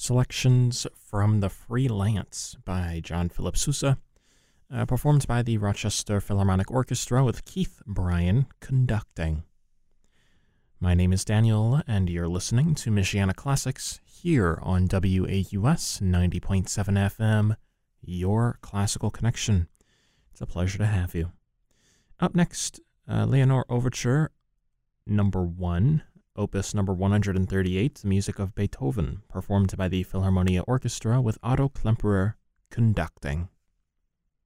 selections from The Freelance by John Philip Sousa, performed by the Rochester Philharmonic Orchestra with Keith Bryan conducting. My name is Daniel, and you're listening to Michiana Classics here on WAUS 90.7 FM, your classical connection. It's a pleasure to have you. Up next, Leonore Overture number 1, opus number 138, the music of Beethoven, performed by the Philharmonia Orchestra with Otto Klemperer conducting.